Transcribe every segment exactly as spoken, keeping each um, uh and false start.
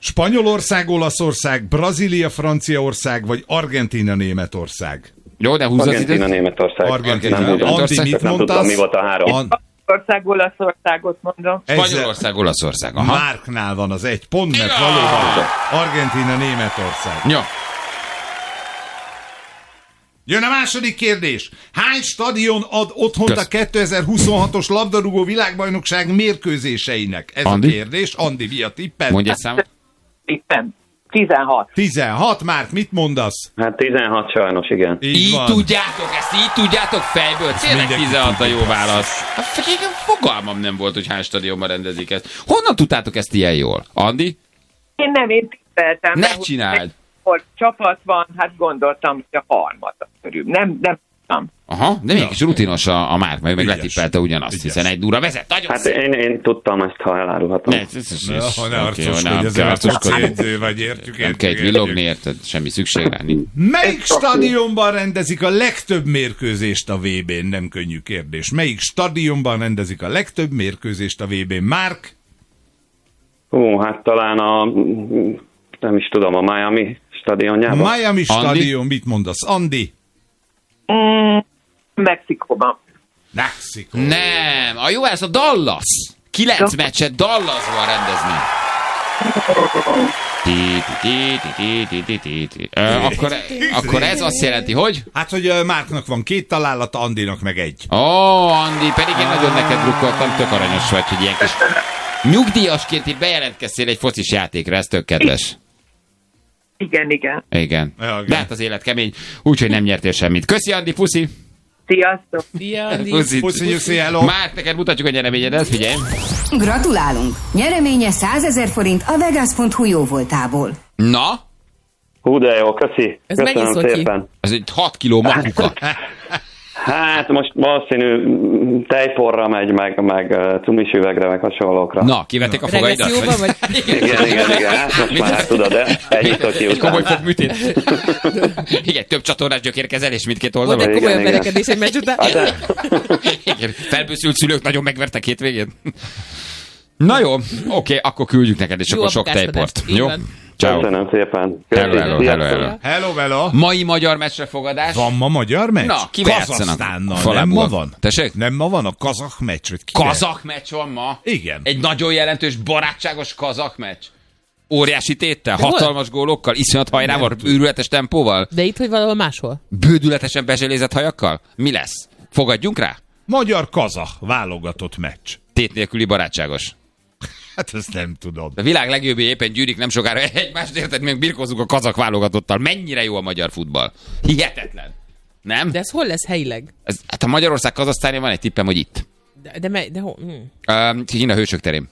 Spanyolország, Olaszország, Brazília, Franciaország, vagy Argentína, Németország? Jó, de húzz az időt. Argentína, Németország. Argentína. Nem, Andi, mit nem mondtasz? tudtam, mi volt a három. An- Spanyolország, Olaszországot mondom. Spanyolország, Olaszország. Aha. Márknál van az egy pont, mert Ja! valóban Argentína, Németország. Jó. Jön a második kérdés. Hány stadion ad otthont Kösz. a kétezer-huszonhatos labdarúgó világbajnokság mérkőzéseinek? Ez Andi? a kérdés. Andi, mi a tipped? Mondj egy számot. Tippem. tizenhat. tizenhat, Márk, mit mondasz? Hát tizenhat sajnos, igen. Így, Így van. tudjátok ezt, így tudjátok fejből. Tényleg mindenki tizenhat a jó tudja. válasz. Hát figyelj, fogalmam nem volt, hogy hány stadionban rendezik ezt. Honnan tudtátok ezt ilyen jól? Andi? Én nem, én tippeltem. Ne mert csináld! Hol csapat van, hát gondoltam, hogy a harmad körül. Nem, nem tudtam. Aha, de mégis rutinos a, a Márk, meg, meg Ügyes. letippelte ugyanazt, Ügyes. hiszen egy durra vezet. Nagyon Hát szép. én, én tudtam ezt, ha elárulhatom. Ne, ez- ez- ez- Ne, ha ne oké, arcoskodj, nem ez kell arcoskodni. arcoskodj, vagy értjük, Nem értjük, kell itt értjük. villogni, érted? Semmi szükség rá. nincs. Melyik stadionban rendezik a legtöbb mérkőzést a vé bén? Nem könnyű kérdés. Melyik stadionban rendezik a legtöbb mérkőzést a vé bén? Márk? Hú, hát talán a, nem is tudom, a Miami stadionjában. Miami Andi? stadion, mit mondasz? Andi? Mm, Mexikóban. Mexikó. Nem, a jó, ez a Dallas. Kilenc meccset Dallasban rendezni. Ti, ti, ti, ti, ti, ti, ti, ti. Ö, Akkor, akkor ez azt jelenti, hogy? Hát, hogy uh, Márknak van két találata, Andinak meg egy. Ó, Andi, pedig én nagyon neked drukkoltam, tök aranyos vagy, hogy ilyen kis nyugdíjasként itt bejelentkeztél egy focis játékra, ez tök kedves. Igen, igen. Igen. Ja, igen. De hát az élet kemény, úgyhogy nem nyertél semmit. Köszi, Andi, puszi! Sziasztok! Szia, Andi. Puszi. Köszönjük szépen, hello. Már neked mutatjuk a nyereményedet, figyelj! Gratulálunk! Nyereménye százezer forint a vegas pont hu jó voltából. Na, Hú, de jó, köszi. Ez Köszönöm mennyi szotyi? szépen. ez egy hat kiló makuka. Hát most valószínű mm, tejporra megy, meg, meg uh, cumis üvegre, meg hasonlókra. Na, kivették a fogaidat? Regresszióban vagy? Igen, igen, igen, hát most már hát tudod, de egy szotyi Egy komoly után. fogműtét. Igen, több csatornás gyökérkezelés mindkét Volt oldalon. egy Igen, komolyabb igen. verekedés egy meccs után? Hát de, Igen, felbőszült szülők nagyon megvertek hétvégén. Na jó, oké, akkor küldjük neked, és Jó akkor sok apukáskodást. tejport. Így Jó? van. Ciao. köszönöm szépen. Köszi. Hello, hello, hello, hello. Hello, hello. Mai magyar meccsre fogadás. Van ma magyar meccs? Na, kivel játszanak? Kazahsztánnal, nem Falából. ma van? Tessék? Nem ma van a kazah meccs, vagy kivel? Kazak meccs van ma. Igen. Egy nagyon jelentős, barátságos kazak meccs. Óriási téttel, hol? hatalmas gólokkal, iszonyat hajrával, őrületes tempóval, De itt vagy valahol máshol? bődületesen bezselézett hajakkal? Mi lesz? Fogadjunk rá? Magyar-kazah válogatott meccs. Tét nélküli barátságos. Hát ezt nem tudom. A világ legjobb éppen gyűrik nem sokára egymást, érted, még birkózunk a kazak válogatottal. Mennyire jó a magyar futball. Hihetetlen. Nem? De ez hol lesz helyileg? Ez, hát a Magyarország Kazahsztánja van egy tippem, hogy itt. De, de, me, de hol? Hm. Um, Kína Hősök terén.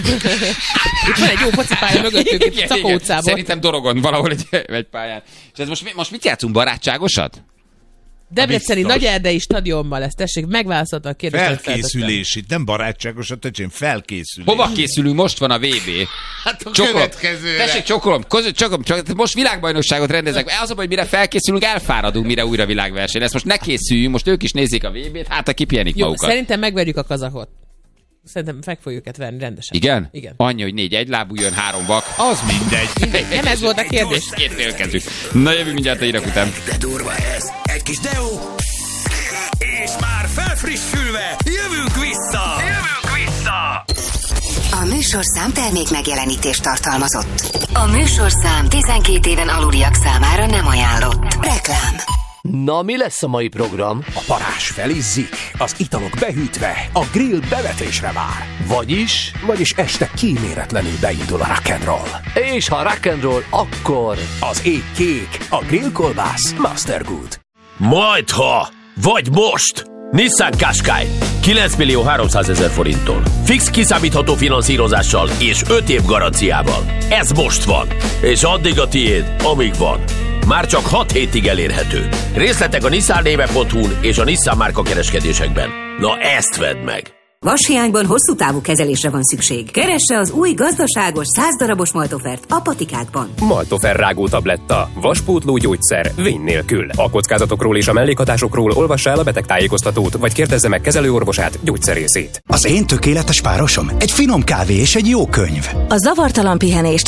Itt van egy jó focipálya mögöttük, itt Igen, Szakó igen. utcában. Szerintem Dorogon valahol egy, egy pályán. És ez most, most mit játszunk? Barátságosat? Debreceni Biztos. Nagyerdei stadionban lesz, tessék, megválaszolta a kérdést. amit feltettem. Felkészülés itt, nem barátságos, öcsém, felkészülés. Hova készülünk? Most van a vé bé. Hát a Csokolom. következőre. Tessék, csokolom. Között, csokolom. Csak most világbajnokságot rendezek. Az a baj, hogy mire felkészülünk, elfáradunk, mire újra világverseny. Ezt most ne készüljünk, most ők is nézik a vé bét, hát a kipjenik Jó, magukat. szerintem megverjük a kazahot. Szerintem meg fogjuk őket verni rendesen. Igen? Igen. Annyi, hogy négy egylábú jön, három vak. Az mindegy. Nem ez volt a kérdés. Két félkezű. Na jövő mindjárt a hírek után. De durva ez. Egy kis Deo. És már felfrissülve, jövünk vissza. Jövünk vissza. A műsorszám termék megjelenítést tartalmazott. A műsorszám tizenkét éven aluliak számára nem ajánlott. Reklám. Na, mi lesz a mai program? A parázs felizzik, az italok behűtve, a grill bevetésre vár. Vagyis? Vagyis este kíméletlenül beindul a rock'n'roll. És ha rock'n'roll, akkor... Az ég kék, a grillkolbász Mastergood. Majdha! Vagy most! Nissan Qashqai kilenc millió háromszázezer forinttól. Fix kiszámítható finanszírozással és öt év garanciával. Ez most van. És addig a tiéd, amíg van. Már csak hat hétig elérhető. Részletek a nissan néve pont hu-n és a Nissan márka kereskedésekben. Na ezt vedd meg! Vashiányban hosszú távú kezelésre van szükség. Keresse az új gazdaságos száz darabos Maltofert a patikákban. Maltofer rágó tabletta. Vaspótló gyógyszer. Vény nélkül. A kockázatokról és a mellékhatásokról olvassa el a betegtájékoztatót, vagy kérdezze meg kezelőorvosát, gyógyszerészét. Az én tökéletes párosom egy finom kávé és egy jó könyv. A zavartalan pihenést